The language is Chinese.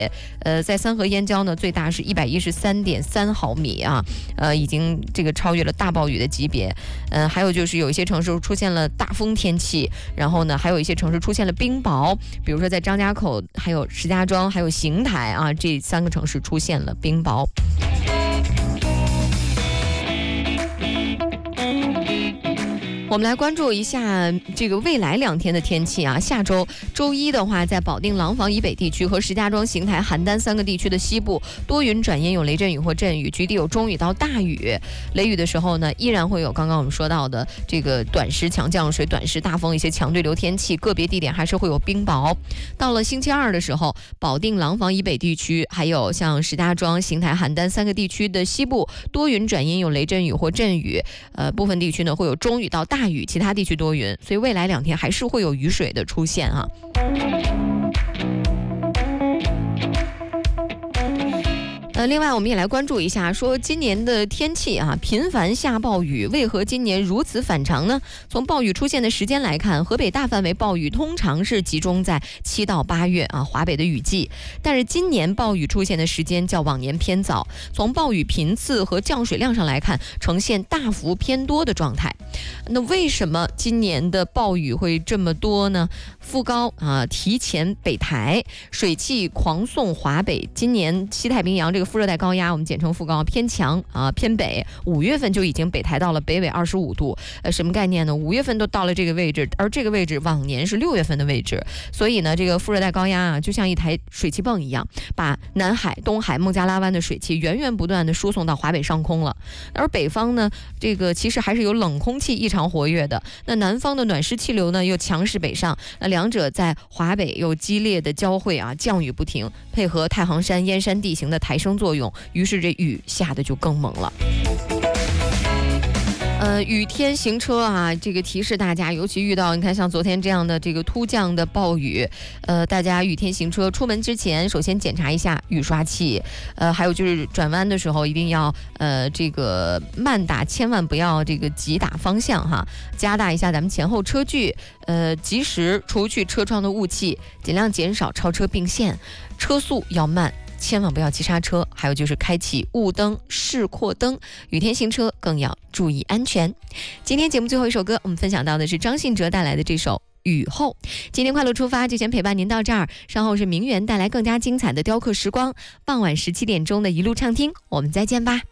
在三河燕郊呢，最大是113.3毫米啊，已经这个超越了大暴雨的级别。还有就是有一些城市出现了大风天气，然后呢，还有一些城市出现了冰雹，比如说在张家口、还有石家庄、还有邢台啊，这3个城市出现了冰雹。我们来关注一下这个未来2天的天气啊。下周周一的话，在保定廊坊以北地区和石家庄、邢台、邯郸3个地区的西部多云转阴，有雷阵雨或阵雨，局地有中雨到大雨。雷雨的时候呢，依然会有刚刚我们说到的这个短时强降水、短时大风，一些强对流天气，个别地点还是会有冰雹。到了星期二的时候，保定廊坊以北地区，还有像石家庄、邢台、邯郸3个地区的西部多云转阴，有雷阵雨或阵雨，部分地区呢会有中雨到大雨，其他地区多云，所以未来2天还是会有雨水的出现啊。另外我们也来关注一下，说今年的天气啊，频繁下暴雨，为何今年如此反常呢？从暴雨出现的时间来看，河北大范围暴雨通常是集中在7到8月啊，华北的雨季。但是今年暴雨出现的时间较往年偏早，从暴雨频次和降水量上来看，呈现大幅偏多的状态。那为什么今年的暴雨会这么多呢？副高啊提前北抬，水汽狂送华北。今年西太平洋这个副热带高压，我们简称副高，偏强啊偏北，5月份就已经北抬到了北纬25度。什么概念呢？5月份都到了这个位置，而这个位置往年是6月份的位置，所以呢，这个副热带高压啊，就像一台水汽泵一样，把南海、东海、孟加拉湾的水汽源源不断的输送到华北上空了。而北方呢，这个其实还是有冷空气异常活跃的，那南方的暖湿气流呢又强势北上，那两者在华北有激烈的交汇啊，降雨不停，配合太行山燕山地形的抬升作用，于是这雨下的就更猛了。雨天行车啊，这个提示大家，尤其遇到你看像昨天这样的这个突降的暴雨，大家雨天行车出门之前，首先检查一下雨刷器，还有就是转弯的时候一定要这个慢打，千万不要这个急打方向哈，加大一下咱们前后车距，及时除去车窗的雾气，尽量减少超车并线，车速要慢。千万不要急刹车，还有就是开启雾灯、示廓灯，雨天行车更要注意安全。今天节目最后一首歌，我们分享到的是张信哲带来的这首《雨后》。今天快乐出发就先陪伴您到这儿，稍后是明媛带来更加精彩的雕刻时光，傍晚17点钟的一路畅听，我们再见吧。